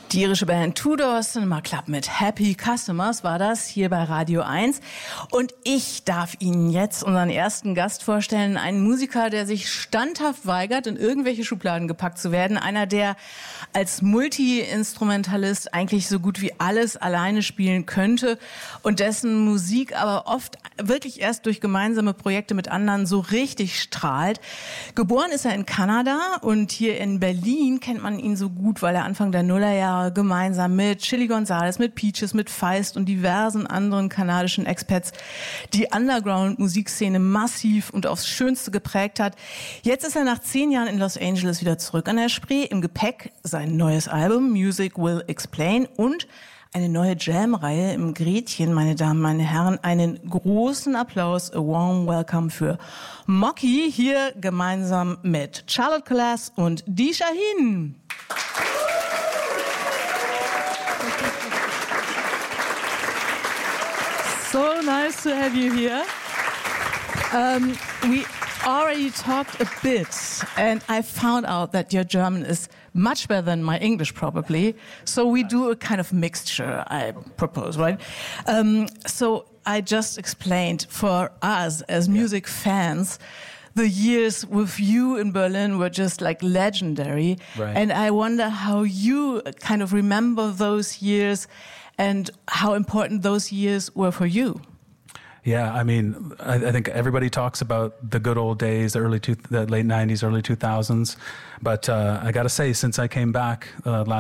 Die irische Band Tudor Cinema Club mit Happy Customers war das hier bei Radio 1. Und ich darf Ihnen jetzt unseren ersten Gast vorstellen. Einen Musiker, der sich standhaft weigert, in irgendwelche Schubladen gepackt zu werden. Einer, der als Multi-Instrumentalist eigentlich so gut wie alles alleine spielen könnte und dessen Musik aber oft wirklich erst durch gemeinsame Projekte mit anderen so richtig strahlt. Geboren ist er in Kanada und hier in Berlin kennt man ihn so gut, weil er Anfang der Nullerjahre gemeinsam mit Chili Gonzales, mit Peaches, mit Feist und diversen anderen kanadischen Expats die Underground-Musikszene massiv und aufs Schönste geprägt hat. Jetzt ist er nach 10 Jahren in Los Angeles wieder zurück an der Spree. Im Gepäck sein neues Album Music Will Explain und eine neue Jam-Reihe im Gretchen, meine Damen, meine Herren. Einen großen Applaus, a warm welcome für Mocky, hier gemeinsam mit Charlotte Collas und Dee Shaheen. So nice to have you here. We already talked a bit, and I found out that your German is much better than my English, probably. So we do a kind of mixture, I propose, right? So I just explained for us as music fans, the years with you in Berlin were just like legendary. Right. And I wonder how you kind of remember those years and how important those years were for you. Yeah, I mean, I think everybody talks about the good old days, the late 90s, early 2000s. But I got to say, since I came back last